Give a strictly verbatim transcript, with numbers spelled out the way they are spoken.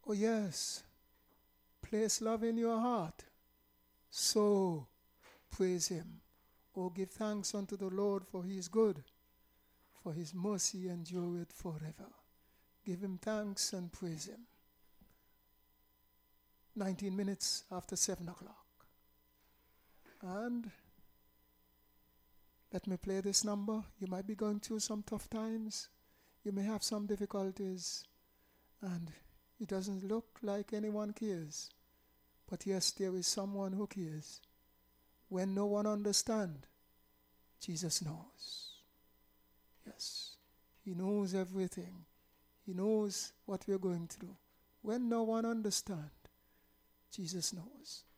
Oh yes, place love in your heart. So praise him. Oh, give thanks unto the Lord, for he is good, for his mercy endureth forever. Give him thanks and praise him. nineteen minutes after seven o'clock. And let me play this number. You might be going through some tough times. You may have some difficulties. And it doesn't look like anyone cares. But yes, there is someone who cares. When no one understands, Jesus knows. Yes, he knows everything. He knows what we're going through. When no one understands, Jesus knows.